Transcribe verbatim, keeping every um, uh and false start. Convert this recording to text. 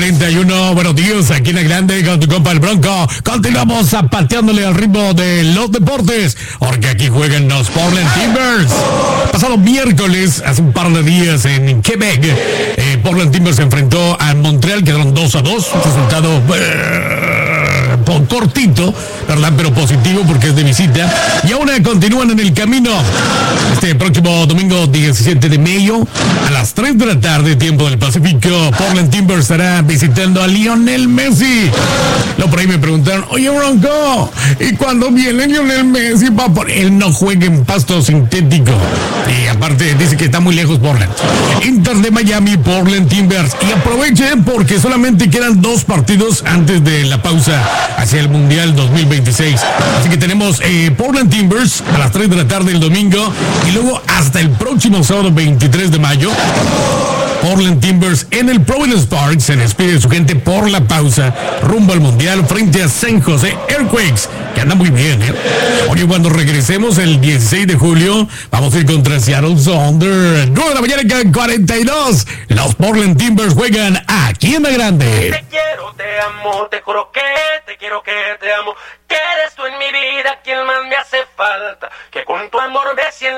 cuarenta y uno, buenos días, aquí en la grande con tu compa el Bronco. Continuamos zapateándole al ritmo de los deportes, porque aquí juegan los Portland Timbers. Pasado miércoles, hace un par de días en Quebec, eh, Portland Timbers se enfrentó a Montreal, quedaron dos a dos, un resultado eh, cortito, ¿verdad? Pero positivo porque es de visita. Y ahora continúan en el camino. Este próximo domingo diecisiete de mayo, a las tres de la tarde, tiempo del Pacífico, Portland Timbers estará visitando a Lionel Messi. Luego por ahí me preguntaron, oye Bronco, ¿y cuando viene Lionel Messi? Va por... Él no juega en pasto sintético. Y aparte dice que está muy lejos Portland. Inter de Miami, Portland Timbers. Y aprovechen porque solamente quedan dos partidos antes de la pausa hacia el Mundial dos mil veintiséis. Así que tenemos eh, Portland Timbers a las tres de la tarde el domingo. Y luego hasta el próximo sábado veintitrés de mayo, Portland Timbers en el Providence Park se despide de su gente por la pausa rumbo al Mundial frente a San José Earthquakes, que anda muy bien, ¿eh? Oye, cuando regresemos el dieciséis de julio, vamos a ir contra Seattle Sounders. nueve de la mañana con cuarenta y dos. Los Portland Timbers juegan aquí en la grande. Te quiero, te amo, te juro que te quiero, que te amo. Que eres tú en mi vida quien más me hace falta. Que con tu amor me siento